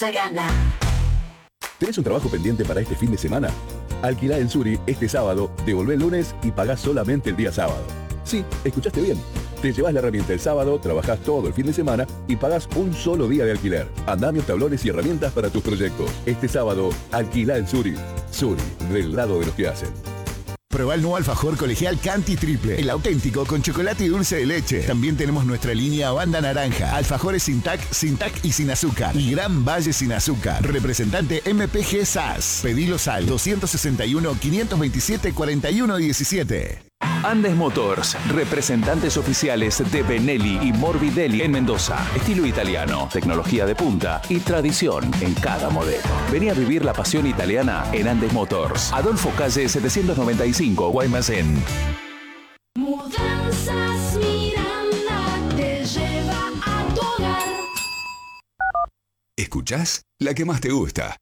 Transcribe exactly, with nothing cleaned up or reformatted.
se gana. ¿Tenés un trabajo pendiente para este fin de semana? Alquilá en Suri este sábado, devolvé el lunes y pagás solamente el día sábado. Sí, escuchaste bien. Te llevas la herramienta el sábado, trabajás todo el fin de semana y pagás un solo día de alquiler. Andamios, tablones y herramientas para tus proyectos. Este sábado, alquilá en Suri. Suri, del lado de los que hacen. Probá el nuevo alfajor colegial Canti Triple, el auténtico con chocolate y dulce de leche. También tenemos nuestra línea Banda Naranja, alfajores sin tac, sin tac y sin azúcar. Y Gran Valle sin azúcar. Representante M P G S A S. Pedilos al dos seis uno, cinco dos siete, cuatro uno uno siete. Andes Motors, representantes oficiales de Benelli y Morbidelli en Mendoza. Estilo italiano, tecnología de punta y tradición en cada modelo. Vení a vivir la pasión italiana en Andes Motors. Adolfo Calle setecientos noventa y cinco, Guaymallén. Mudanzas Miranda te lleva a tu hogar. ¿Escuchás? La que más te gusta.